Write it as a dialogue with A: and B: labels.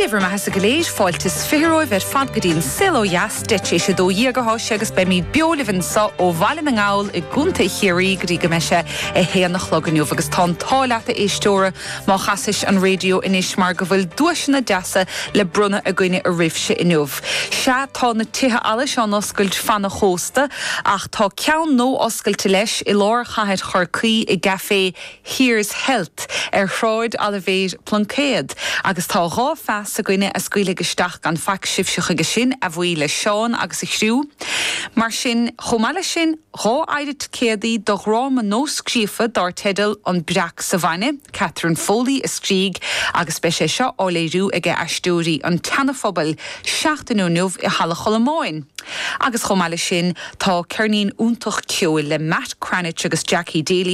A: Lever ma has a galéis fáiltas firóibh ar fad go dtíon sil ó jas deitché sé dó dhéagathá agus be míad beolibhann sa ó bhaile na ngáil I gúnta chéirí go dtí go meise héan na chloganiuh agus tá tálaata éistóra má chasis an radio inis mar go bhfuil dúisina deasa le brunna a gcuine a rifse inniuh. Se tá na tithe alles an oscailt fanna chósta ach tá ceann nó oscailte leis I lár chaid chorcaí I gafé Here's Health ar chráid alvéir Pluncéad agus tá rá fast a gcuine a scuile geisteach gan fac sibseach go sin a bhuaile Seán agus I chriú. Mar sin chomáile sin rá airid céadaí do ráma nó scríofa dar tedal an breach sa bhaine, Catherine Foley is scríg agus be sé seo áléirú ige aistúrí an tanafobal 16 I hala cholamáin. Agus chomáile sin tá cearnín úntach ceúil le Matt Cranich agus Jackie Daly